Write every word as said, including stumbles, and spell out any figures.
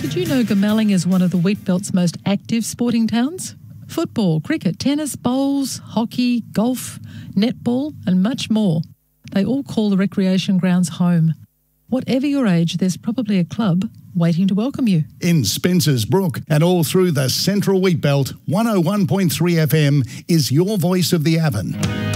Did you know Goomalling is one of the Wheatbelt's most active sporting towns? Football, cricket, tennis, bowls, hockey, golf, netball and much more. They all call the recreation grounds home. Whatever your age, there's probably a club waiting to welcome you. In Spencer's Brook and all through the Central Wheatbelt, one oh one point three F M is your voice of the Avon.